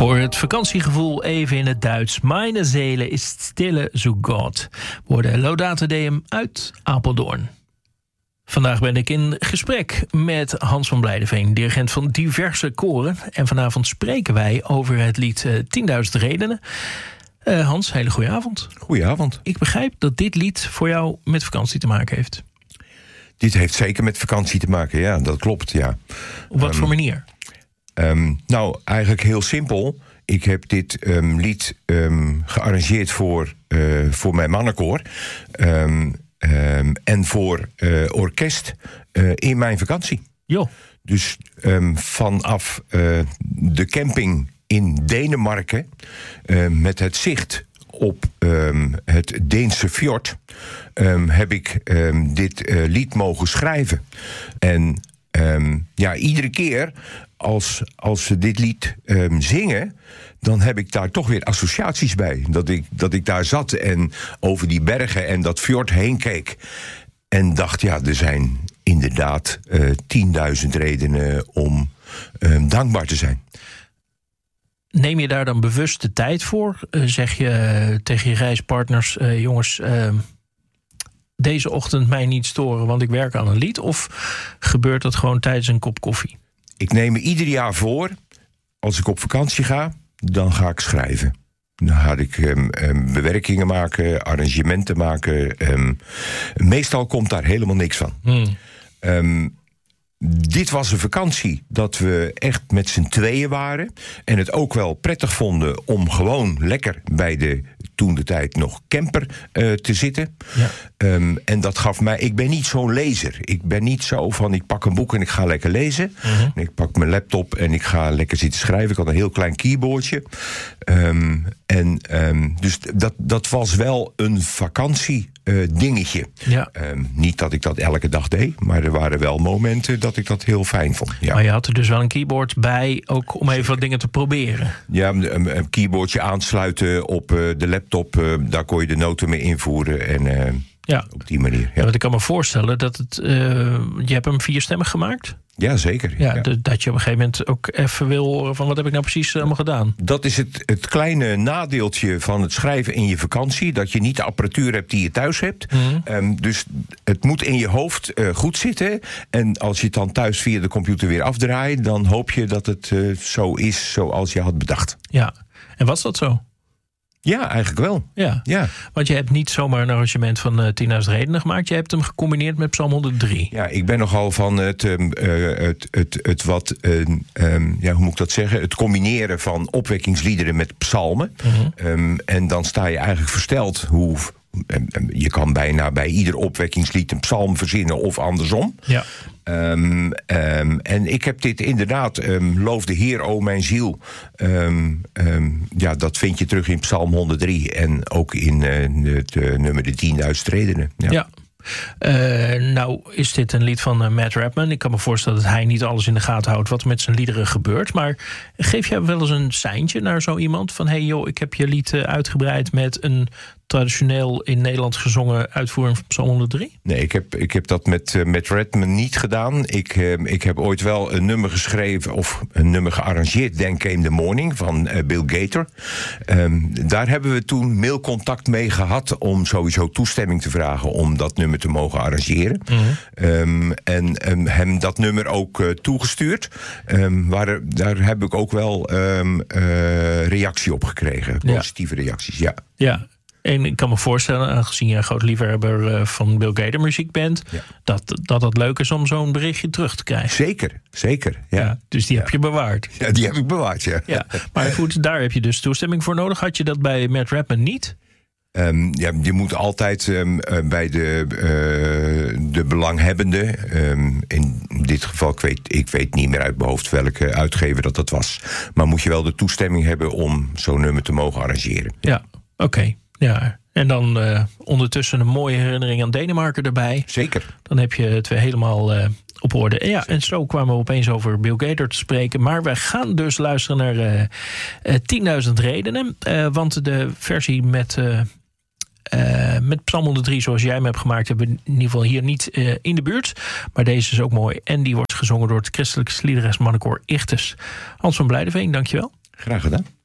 Voor het vakantiegevoel even in het Duits. Meine Seele ist stille zu Gott. Worden Laudate Deum uit Apeldoorn. Vandaag ben ik in gesprek met Hans van Blijdeveen, dirigent van diverse koren. En vanavond spreken wij over het lied 10.000 redenen. Hans, hele goede avond. Goedenavond. Ik begrijp dat dit lied voor jou met vakantie te maken heeft. Dit heeft zeker met vakantie te maken, ja, dat klopt, ja. Op wat voor manier? Nou, eigenlijk heel simpel. Ik heb dit lied gearrangeerd voor mijn mannenkoor. En voor orkest in mijn vakantie. Jo. Dus vanaf de camping in Denemarken, met het zicht op het Deense fjord, heb ik dit lied mogen schrijven. En iedere keer als we dit lied zingen, dan heb ik daar toch weer associaties bij. Dat ik daar zat en over die bergen en dat fjord heen keek. En dacht, ja, er zijn inderdaad 10.000 redenen om dankbaar te zijn. Neem je daar dan bewust de tijd voor? Zeg je tegen je reispartners, jongens, deze ochtend mij niet storen, want ik werk aan een lied? Of gebeurt dat gewoon tijdens een kop koffie? Ik neem me ieder jaar voor, als ik op vakantie ga, dan ga ik schrijven. Dan ga ik bewerkingen maken, arrangementen maken. Meestal komt daar helemaal niks van. Dit was een vakantie dat we echt met z'n tweeën waren. En het ook wel prettig vonden om gewoon lekker bij de toentertijd nog camper te zitten. Ja. En dat gaf mij... Ik ben niet zo'n lezer. Ik ben niet zo van, ik pak een boek en ik ga lekker lezen. En ik pak mijn laptop en ik ga lekker zitten schrijven. Ik had een heel klein keyboardje. Dus dat was wel een vakantiedingetje. Ja. Niet dat ik dat elke dag deed, maar er waren wel momenten dat ik dat heel fijn vond. Ja. Maar je had er dus wel een keyboard bij, ook om even wat dingen te proberen. Ja, een keyboardje aansluiten op de laptop, daar kon je de noten mee invoeren en op die manier. Ja. Ja, want ik kan me voorstellen dat het... je hebt hem 4-stemmig gemaakt? Ja, zeker. Ja. Dat je op een gegeven moment ook even wil horen van wat heb ik nou precies allemaal gedaan? Dat is het kleine nadeeltje van het schrijven in je vakantie. Dat je niet de apparatuur hebt die je thuis hebt. Dus het moet in je hoofd goed zitten. En als je het dan thuis via de computer weer afdraait, dan hoop je dat het zo is zoals je had bedacht. Ja, en was dat zo? Ja, eigenlijk wel. Ja. Want je hebt niet zomaar een arrangement van 10.000 redenen gemaakt. Je hebt hem gecombineerd met Psalm 103. Ja, ik ben nogal van hoe moet ik dat zeggen? Het combineren van opwekkingsliederen met psalmen. En dan sta je eigenlijk versteld hoe... Je kan bijna bij ieder opwekkingslied een psalm verzinnen of andersom. Ja. En ik heb dit inderdaad, loof de Heer, o mijn ziel. Dat vind je terug in Psalm 103 en ook in het nummer de 10.000 redenen. Ja. Nou is dit een lied van Matt Redman. Ik kan me voorstellen dat hij niet alles in de gaten houdt wat er met zijn liederen gebeurt. Maar geef jij wel eens een seintje naar zo iemand van... hey joh, ik heb je lied uitgebreid met een traditioneel in Nederland gezongen uitvoering van Psalm 103? Nee, ik heb dat met Matt Redman niet gedaan. Ik heb ooit wel een nummer geschreven of een nummer gearrangeerd, Then Came the Morning van Bill Gator. Daar hebben we toen mailcontact mee gehad om sowieso toestemming te vragen om dat nummer te mogen arrangeren. En hem dat nummer ook toegestuurd. Daar heb ik ook wel reactie op gekregen. Positieve reacties, ja. Ja. En ik kan me voorstellen, aangezien je een groot liefhebber van Bill Gator muziek bent, dat leuk is om zo'n berichtje terug te krijgen. Zeker. Ja. Dus die heb je bewaard. Ja, die heb ik bewaard, ja. Maar goed, daar heb je dus toestemming voor nodig. Had je dat bij Matt Redman niet? Je moet altijd bij de belanghebbende, in dit geval, ik weet niet meer uit mijn hoofd welke uitgever dat was, maar moet je wel de toestemming hebben om zo'n nummer te mogen arrangeren. Ja, oké. Ja, en dan ondertussen een mooie herinnering aan Denemarken erbij. Zeker. Dan heb je het weer helemaal op orde. En zo kwamen we opeens over Bill Gator te spreken. Maar we gaan dus luisteren naar 10.000 redenen. Want de versie met Psalm 103, zoals jij hem hebt gemaakt, hebben we in ieder geval hier niet in de buurt. Maar deze is ook mooi. En die wordt gezongen door het christelijke liederesmannenkoor Ichtes. Hans van Blijdeveen, dankjewel. Graag gedaan.